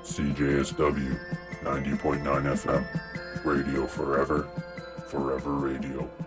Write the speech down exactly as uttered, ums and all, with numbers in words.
C J S W ninety point nine F M. Radio forever, forever radio.